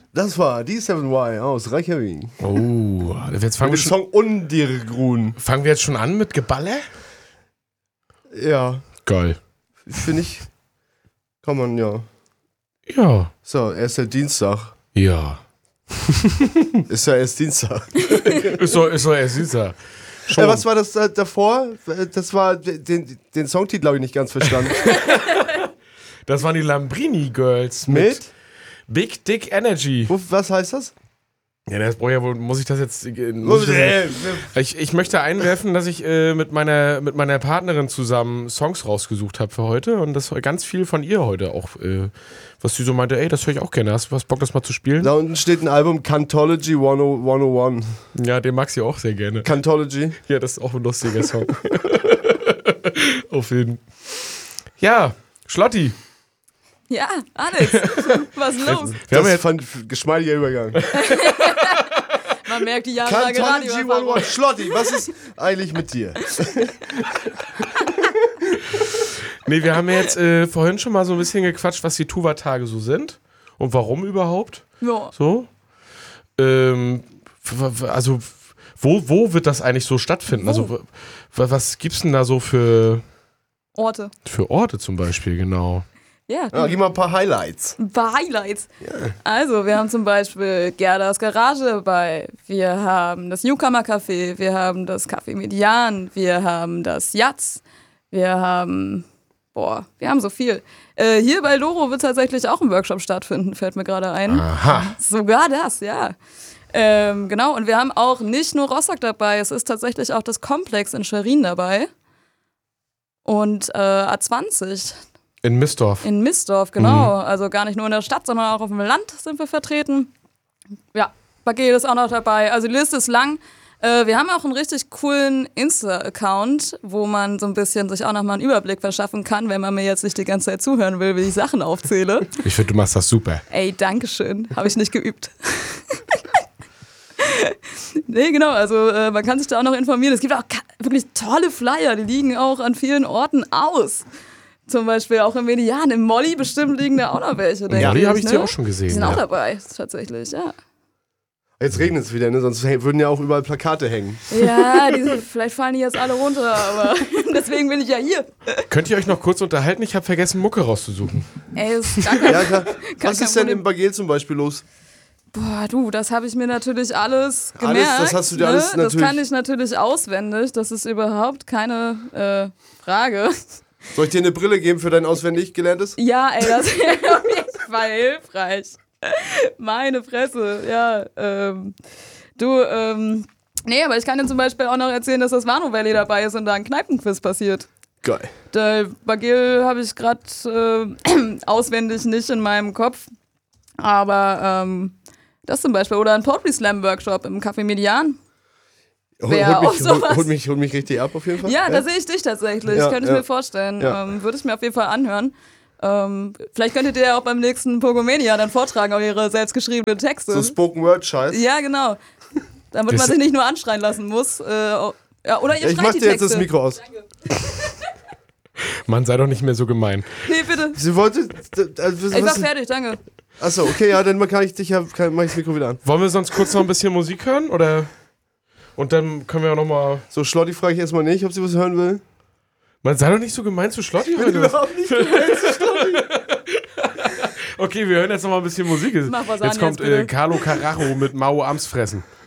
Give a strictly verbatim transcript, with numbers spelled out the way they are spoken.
Das war die seven Y aus Reykjavik. Oh, jetzt fangen wir Mit dem schon, Song Undirgrun. fangen wir jetzt schon an mit Geballe? Ja, Geil. finde ich, kann man, ja. Ja. So, erst der Dienstag. Ja. Ist ja erst Dienstag. Ist so, ist so erst dieser. Äh, was war das da, davor? Das war, den, den Songtitel habe ich nicht ganz verstanden. Das waren die Lambrini Girls mit, Mit? Big Dick Energy. Wo, was heißt das? Ja, das brauche ja wohl, muss ich das jetzt. Muss ich, das jetzt ich, ich möchte einwerfen, dass ich äh, mit, meiner, mit meiner Partnerin zusammen Songs rausgesucht habe für heute und das war ganz viel von ihr heute auch, äh, was sie so meinte, ey, das höre ich auch gerne. Hast du was Bock, das mal zu spielen? Da unten steht ein Album Cantology hundertundeins. Ja, den mag sie auch sehr gerne. Cantology. Ja, das ist auch ein lustiger Song. Auf jeden Fall. Ja, Schlotti. Ja, Alex, was ist los? Wir haben Das jetzt, fand geschmeidiger Übergang. Man merkt die jahrelange Cantology Radioerfahrung. hundertundeins. Schlotti, was ist eigentlich mit dir? nee, wir haben ja jetzt äh, vorhin schon mal so ein bisschen gequatscht, was die Tuva-Tage so sind und warum überhaupt. Ja. So. Ähm, w- w- also, wo, wo wird das eigentlich so stattfinden? Wo? Also, w- w- was gibt's denn da so für, Orte. für Orte zum Beispiel, genau? Ja, Ja, gib mal ein paar Highlights. ein paar Highlights. Also, wir haben zum Beispiel Gerdas Garage dabei, wir haben das Newcomer Café, wir haben das Café Median, wir haben das Jatz, wir haben, boah, wir haben so viel. Äh, hier bei Loro wird tatsächlich auch ein Workshop stattfinden, fällt mir gerade ein. Aha. Sogar das, ja. Ähm, genau, und wir haben auch nicht nur Rostock dabei, es ist tatsächlich auch das Komplex in Schwerin dabei. Und äh, A zwanzig In Mistdorf. in Mistdorf, genau. Mhm. Also gar nicht nur in der Stadt, sondern auch auf dem Land sind wir vertreten. Ja, Bagel ist auch noch dabei. Also die Liste ist lang. Äh, wir haben auch einen richtig coolen Insta-Account, wo man so ein bisschen sich auch nochmal einen Überblick verschaffen kann, wenn man mir jetzt nicht die ganze Zeit zuhören will, wie ich Sachen aufzähle. Ich finde, du machst das super. Ey, dankeschön. Habe ich nicht geübt. Nee, genau, also äh, man kann sich da auch noch informieren. Es gibt auch ka- wirklich tolle Flyer, die liegen auch an vielen Orten aus. Zum Beispiel auch im Median, im Molly bestimmt liegen da auch noch welche. denke Ja, die ich, habe ich ne? dir auch schon gesehen. Die sind ja. auch dabei, tatsächlich, ja. Jetzt regnet es wieder, ne? Sonst hä- würden ja auch überall Plakate hängen. Ja, diese, vielleicht fallen die jetzt alle runter, aber deswegen bin ich ja hier. Könnt ihr euch noch kurz unterhalten? Ich habe vergessen, Mucke rauszusuchen. Ey, ist gar kein, Ja, klar. kein Was ist denn Problem. im Bagel zum Beispiel los? Boah, du, das habe ich mir natürlich alles Alles, gemerkt. das hast du dir alles ne? Das natürlich- kann ich natürlich auswendig, das ist überhaupt keine äh, Frage. Soll ich dir eine Brille geben für dein auswendig gelerntes? Ja, ey, das wäre auf jeden Fall hilfreich. Meine Fresse, ja. Ähm, du, ähm, nee, aber ich kann dir zum Beispiel auch noch erzählen, dass das Vano Valley dabei ist und da ein Kneipenquiz passiert. Geil. Der Bagel habe ich gerade äh, auswendig nicht in meinem Kopf. Aber ähm, das zum Beispiel. Oder ein Poetry Slam Workshop im Café Median. Hol, Wer holt, auch mich, hol, sowas- holt, mich, holt mich richtig ab auf jeden Fall. Ja, da sehe ich dich tatsächlich. Ja, Könnte ich ja. mir vorstellen. Ja. Ähm, würde ich mir auf jeden Fall anhören. Ähm, vielleicht könntet ihr ja auch beim nächsten Pogomania dann vortragen auf ihre selbstgeschriebenen Texte. So Spoken Word Scheiß. Ja, genau. Damit Das- man sich nicht nur anschreien lassen muss. Äh, ja, oder ihr Ich schreit mach die dir jetzt Texte. das Mikro aus. Mann, sei doch nicht mehr so gemein. Nee, bitte. Sie wollte. Also, Ich war was, fertig, danke. achso, okay, ja, dann kann ich dich ja, kann, mach ich das Mikro wieder an. Wollen wir sonst kurz noch ein bisschen Musik hören? Oder? Und dann können wir auch noch mal. So, Schlotti frage ich erstmal nicht, ob sie was hören will. Man sei doch nicht so gemein zu Schlotti heute. Überhaupt nicht gemeint zu Schlotti. Okay, wir hören jetzt noch mal ein bisschen Musik. Mach was jetzt an kommt jetzt, bitte. äh, Carlo Carajo mit Mao Amsfressen.